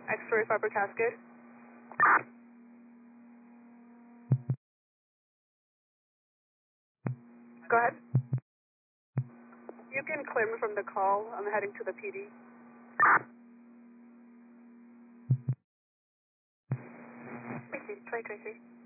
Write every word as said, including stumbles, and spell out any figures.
X-ray Fiber Cascade. Go ahead. You can clear me from the call. I'm heading to the P D. Tracy, Tracy, Tracy.